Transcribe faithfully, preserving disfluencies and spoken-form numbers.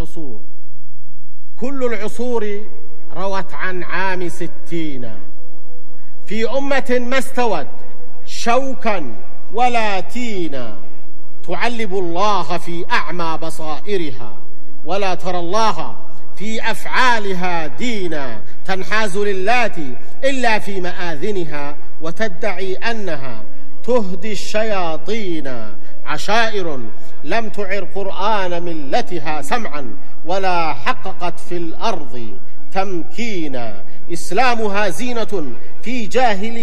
العصور. كل العصور روت عن عام ستين في أمة ما استوت شوكا ولا تينا، تعلب الله في أعمى بصائرها ولا ترى الله في أفعالها دينا، تنحاز للات إلا في مآذنها وتدعي أنها تهدي الشياطين، عشائر لم تعر قرآن ملتها سمعا ولا حققت في الأرض تمكينا، إسلامها زينة في جاهلية